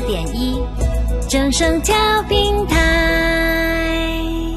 104.1正声调频台。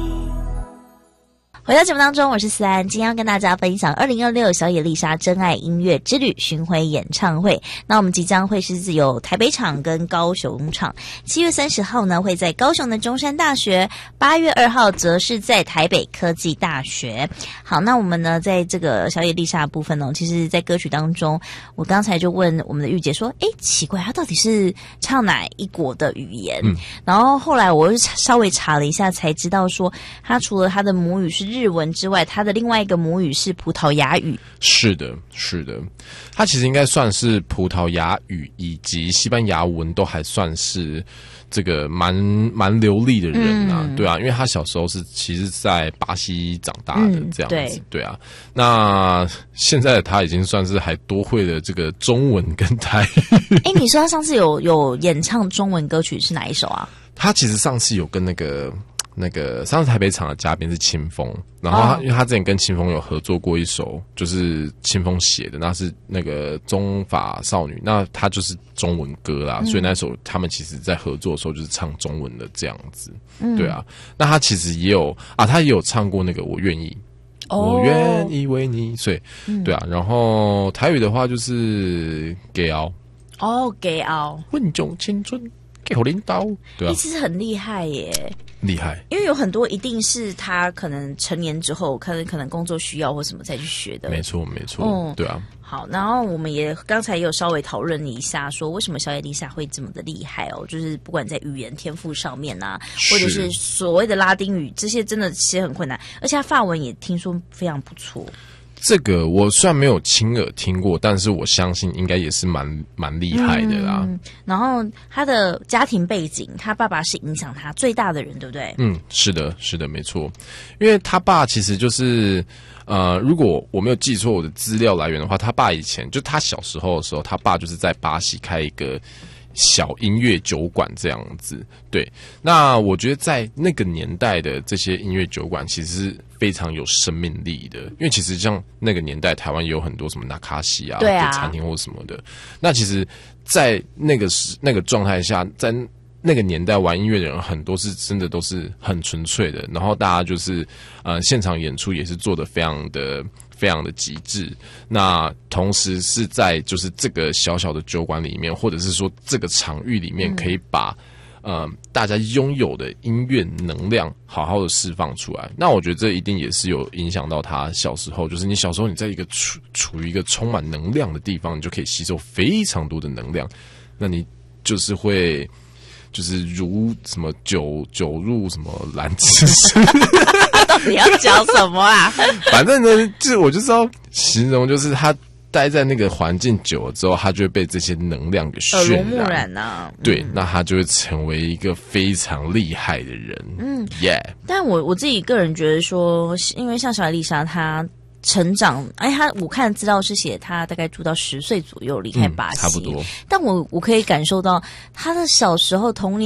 回到节目当中，我是思安，今天要跟大家分享2026小野丽莎真爱音乐之旅巡回演唱会。那我们即将会是有台北场跟高雄场，7月30号呢会在高雄的中山大学，8月2号则是在台北科技大学。好，那我们呢在这个小野丽莎的部分呢，其实在歌曲当中，我刚才就问我们的玉姐说，奇怪，她到底是唱哪一国的语言？然后后来我稍微查了一下，才知道说，她除了她的母语是日文之外，他的另外一个母语是葡萄牙语。 是的，他其实应该算是葡萄牙语以及西班牙文都还算是这个蛮流利的人啊，对啊，因为他小时候其实在巴西长大的这样子，对啊。那现在的他已经算是还多会了这个中文跟台语。 你说他上次有演唱中文歌曲是哪一首啊？ 他其实上次有跟那个上次台北场的嘉宾是清风，然后因为他之前跟清风有合作过一首，就是清风写的，那是那个中法少女，那他就是中文歌啦，所以那首他们其实在合作的时候就是唱中文的这样子，对啊。那他其实也有他也有唱过那个我愿意。我愿意为你，所以对啊。然后台语的话就是给熬给熬温种青春给我领导，对啊， 其实很厉害耶。 厉害， 因为有很多一定是他可能成年之后，可能工作需要或什么才去学的。没错，对啊。好，然后我们也刚才也有稍微讨论一下，说为什么小野丽莎会这么的厉害哦？就是不管在语言天赋上面啊，或者是所谓的拉丁语，这些真的其实很困难，而且他法文也听说非常不错。 这个我虽然没有亲耳听过，但是我相信应该也是蛮厉害的啦。 然后他的家庭背景，他爸爸是影响他最大的人，对不对？ 是的，没错。因为他爸其实就是如果我没有记错我的资料来源的话，他爸以前就他小时候的时候，他爸就是在巴西开一个小音乐酒馆这样子。对，那我觉得在那个年代的这些音乐酒馆其实是非常有生命力的，因为其实像那个年代台湾也有很多什么纳卡西啊的餐厅或什么的。那其实在那个状态下，在那个年代玩音乐的人很多是真的都是很纯粹的，然后大家就是现场演出也是做得非常的极致。那同时是在就是这个小小的酒馆里面，或者是说这个场域里面，可以把大家拥有的音乐能量好好的释放出来。那我觉得这一定也是有影响到他小时候，就是你小时候你在一个处于一个充满能量的地方，你就可以吸收非常多的能量，那你就是会就是如什么酒入什么兰芝生到底要讲什么啊？ 反正呢，就是我就是要形容，就是他待在那个环境久了之后，他就会被这些能量给渲染， 耳濡目染啊。 对，那他就会成为一个非常厉害的人。 但我自己个人觉得说，因为像小野丽莎她成长，我看资料是写他大概住到10岁左右离开巴西， 差不多。 但我可以感受到他的小时候童年